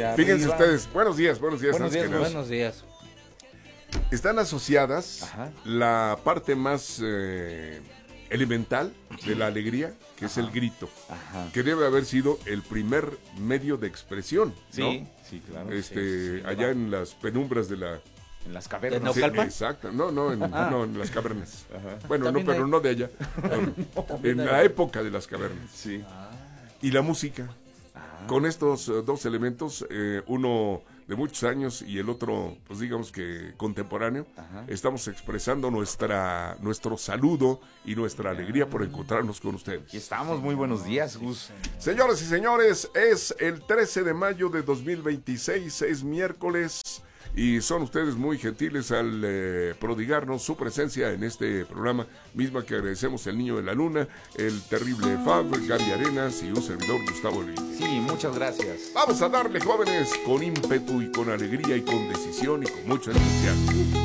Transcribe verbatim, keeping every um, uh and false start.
Fíjense ustedes, buenos días, buenos días. Buenos días, buenos buenos días. Están asociadas Ajá. la parte más eh, elemental de la alegría, que Ajá. es el grito, Ajá. que debe haber sido el primer medio de expresión, ¿no? Sí, sí, claro. Este, sí, sí, allá en las penumbras de la... en las Sí, cavernas. ¿De Naucalpan? exacto, no, no, en, Ah. no, en las cavernas. Ajá. Bueno, no, También pero hay- no de allá. En la época de las cavernas. Sí. Y la música. Ah. Con estos eh, dos elementos, eh, uno de muchos años y el otro, pues digamos que contemporáneo, Ajá. estamos expresando nuestra nuestro saludo y nuestra alegría por encontrarnos con ustedes. Aquí estamos, muy buenos días, Gus. Señoras y señores, es el trece de mayo de dos mil veintiséis, es miércoles, y son ustedes muy gentiles al eh, prodigarnos su presencia en este programa, misma que agradecemos el Niño de la Luna, el terrible Fab, Gaby Arenas y un servidor, Gustavo Luis. Sí, muchas gracias. Vamos a darle, jóvenes, con ímpetu y con alegría y con decisión y con mucho entusiasmo.